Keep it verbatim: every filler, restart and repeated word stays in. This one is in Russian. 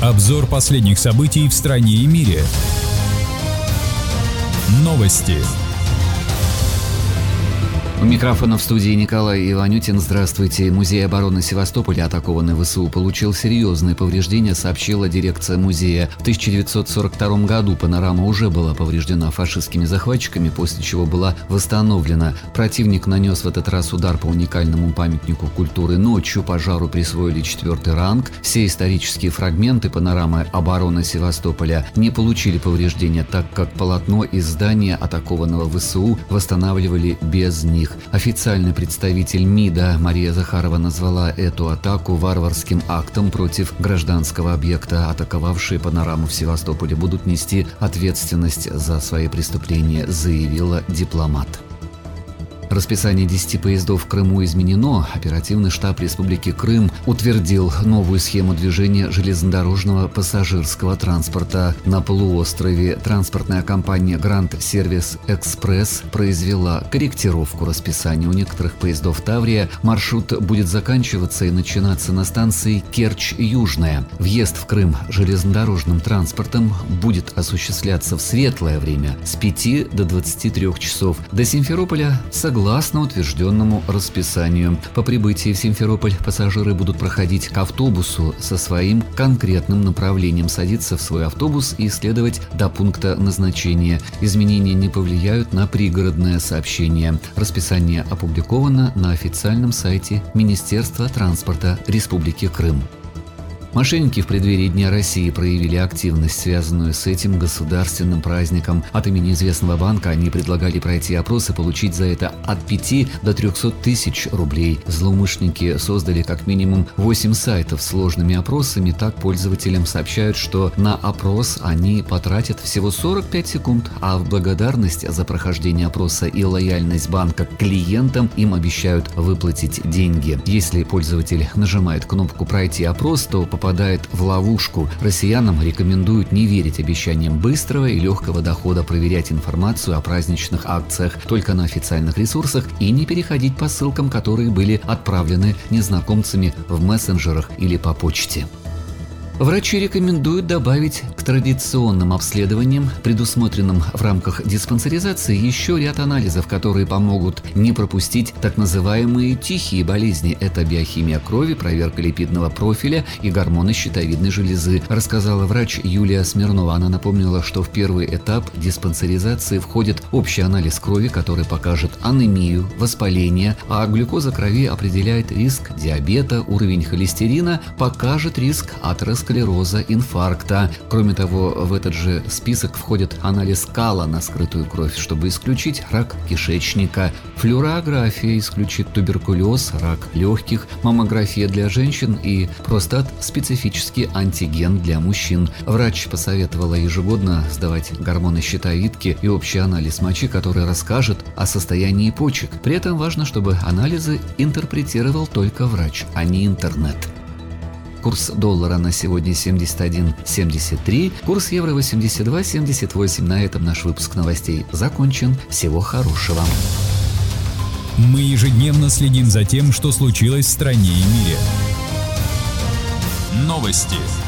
Обзор последних событий в стране и мире. Новости. У микрофона в студии Николай Иванютин. Здравствуйте. Музей обороны Севастополя, атакованный ВСУ, получил серьезные повреждения, сообщила дирекция музея. В тысяча девятьсот сорок втором году панорама уже была повреждена фашистскими захватчиками, после чего была восстановлена. Противник нанес в этот раз удар по уникальному памятнику культуры ночью. Пожару присвоили четвертый ранг. Все исторические фрагменты панорамы обороны Севастополя не получили повреждения, так как полотно из здания атакованного ВСУ восстанавливали без них. Официальный представитель МИДа Мария Захарова назвала эту атаку варварским актом против гражданского объекта. Атаковавшие панораму в Севастополе будут нести ответственность за свои преступления, заявила дипломат. Расписание десяти поездов в Крыму изменено. Оперативный штаб Республики Крым утвердил новую схему движения железнодорожного пассажирского транспорта на полуострове. Транспортная компания Grand Service Express произвела корректировку расписания. У некоторых поездов Таврия маршрут будет заканчиваться и начинаться на станции Керчь-Южная. Въезд в Крым железнодорожным транспортом будет осуществляться в светлое время с пяти до двадцати трёх часов. До Симферополя согласно Согласно утвержденному расписанию. По прибытии в Симферополь пассажиры будут проходить к автобусу со своим конкретным направлением, садиться в свой автобус и следовать до пункта назначения. Изменения не повлияют на пригородное сообщение. Расписание опубликовано на официальном сайте Министерства транспорта Республики Крым. Мошенники в преддверии Дня России проявили активность, связанную с этим государственным праздником. От имени известного банка они предлагали пройти опрос и получить за это от пяти до трехсот тысяч рублей. Злоумышленники создали как минимум восемь сайтов с сложными опросами. Так пользователям сообщают, что на опрос они потратят всего сорок пять секунд, а в благодарность за прохождение опроса и лояльность банка к клиентам им обещают выплатить деньги. Если пользователь нажимает кнопку «Пройти опрос», то попадает попадает в ловушку. Россиянам рекомендуют не верить обещаниям быстрого и легкого дохода, проверять информацию о праздничных акциях только на официальных ресурсах и не переходить по ссылкам, которые были отправлены незнакомцами в мессенджерах или по почте. Врачи рекомендуют добавить к традиционным обследованиям, предусмотренным в рамках диспансеризации, еще ряд анализов, которые помогут не пропустить так называемые тихие болезни. Это биохимия крови, проверка липидного профиля и гормоны щитовидной железы, рассказала врач Юлия Смирнова. Она напомнила, что в первый этап диспансеризации входит общий анализ крови, который покажет анемию, воспаление, а глюкоза крови определяет риск диабета, уровень холестерина покажет риск атеросклероза, склероза, инфаркта. Кроме того, в этот же список входит анализ кала на скрытую кровь, чтобы исключить рак кишечника. Флюорография исключит туберкулез, рак легких, маммография для женщин и простат-специфический антиген для мужчин. Врач посоветовала ежегодно сдавать гормоны щитовидки и общий анализ мочи, который расскажет о состоянии почек. При этом важно, чтобы анализы интерпретировал только врач, а не интернет. Курс доллара на сегодня семьдесят один семьдесят три, курс евро восемьдесят два семьдесят восемь. На этом наш выпуск новостей закончен. Всего хорошего. Мы ежедневно следим за тем, что случилось в стране и мире. Новости.